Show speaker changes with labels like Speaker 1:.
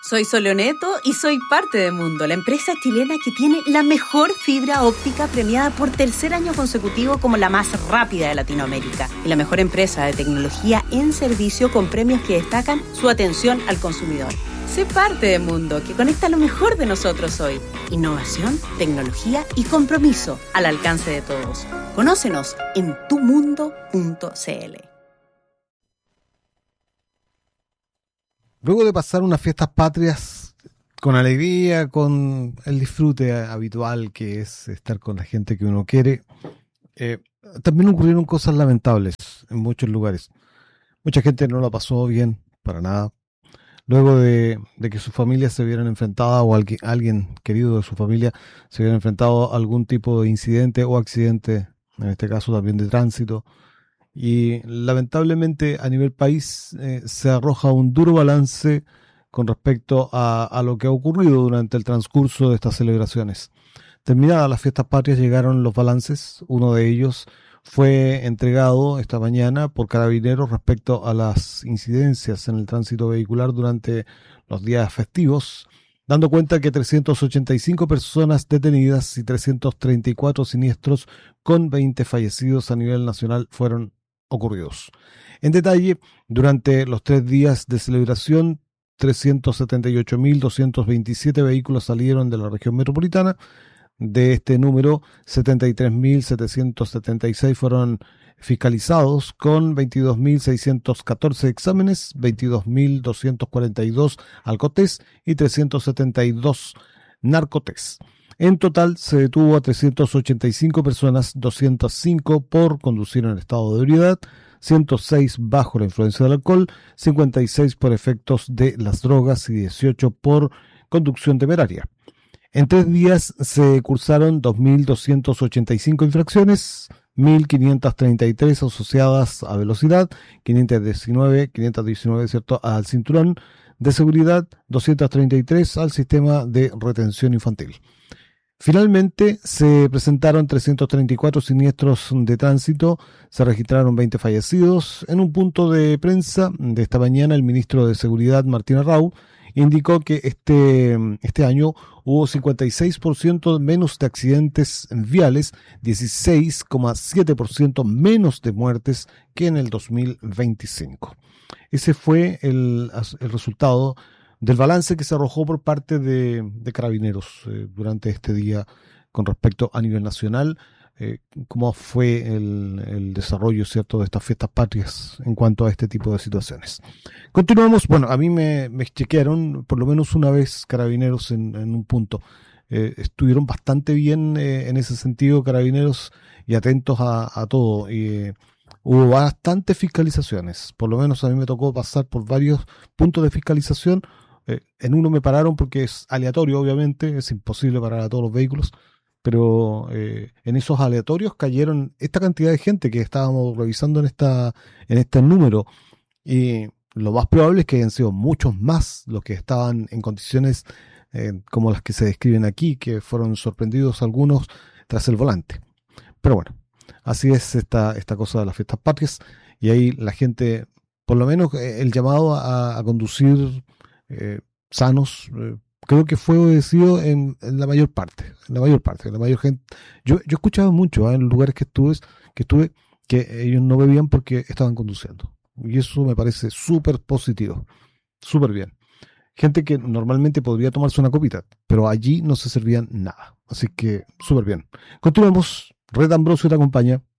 Speaker 1: Soy Soleoneto y soy parte de Mundo, la empresa chilena que tiene la mejor fibra óptica premiada por tercer año consecutivo como la más rápida de Latinoamérica y la mejor empresa de tecnología en servicio con premios que destacan su atención al consumidor. Sé parte de Mundo, que conecta lo mejor de nosotros hoy. Innovación, tecnología y compromiso al alcance de todos. Conócenos en tumundo.cl.
Speaker 2: Luego de pasar unas fiestas patrias con alegría, con el disfrute habitual que es estar con la gente que uno quiere, también ocurrieron cosas lamentables en muchos lugares. Mucha gente no la pasó bien, para nada. Luego de que sus familias se vieran enfrentadas o alguien querido de su familia se hubiera enfrentado a algún tipo de incidente o accidente, en este caso también de tránsito. Y lamentablemente a nivel país se arroja un duro balance con respecto a lo que ha ocurrido durante el transcurso de estas celebraciones. Terminadas las fiestas patrias llegaron los balances. Uno de ellos fue entregado esta mañana por Carabineros respecto a las incidencias en el tránsito vehicular durante los días festivos, dando cuenta que 385 personas detenidas y 334 siniestros con 20 fallecidos a nivel nacional fueron ocurridos. En detalle, durante los 3 días de celebración, 378.227 vehículos salieron de la región metropolitana. De este número, 73.776 fueron fiscalizados con 22.614 exámenes, 22.242 alcotests y 372 narcotests. En total se detuvo a 385 personas, 205 por conducir en estado de ebriedad, 106 bajo la influencia del alcohol, 56 por efectos de las drogas y 18 por conducción temeraria. En 3 días se cursaron 2.285 infracciones, 1.533 asociadas a velocidad, 519 ¿cierto?, al cinturón de seguridad, 233 al sistema de retención infantil. Finalmente se presentaron 334 siniestros de tránsito, se registraron 20 fallecidos. En un punto de prensa de esta mañana, el ministro de Seguridad, Martín Arrau, indicó que este año hubo 56% menos de accidentes viales, 16,7% menos de muertes que en el 2025. Ese fue el resultado del balance que se arrojó por parte de Carabineros durante este día con respecto a nivel nacional, cómo fue el desarrollo, ¿cierto?, de estas fiestas patrias en cuanto a este tipo de situaciones. Continuamos. Bueno, a mí me chequearon por lo menos una vez Carabineros en un punto. Estuvieron bastante bien en ese sentido Carabineros y atentos a todo. Hubo bastantes fiscalizaciones, por lo menos a mí me tocó pasar por varios puntos de fiscalización. En uno me pararon porque es aleatorio, obviamente, es imposible parar a todos los vehículos, pero en esos aleatorios cayeron esta cantidad de gente que estábamos revisando en este número, y lo más probable es que hayan sido muchos más los que estaban en condiciones como las que se describen aquí, que fueron sorprendidos algunos tras el volante. Pero bueno, así es esta cosa de las fiestas patrias, y ahí la gente, por lo menos el llamado a conducir sanos, creo que fue obedecido en la mayor parte, la mayor gente. Yo escuchaba mucho en los lugares que estuve que ellos no bebían porque estaban conduciendo, y eso me parece súper positivo, súper bien. Gente que normalmente podría tomarse una copita, pero allí no se servían nada, así que súper bien. Continuamos. Red Ambrosio te acompaña.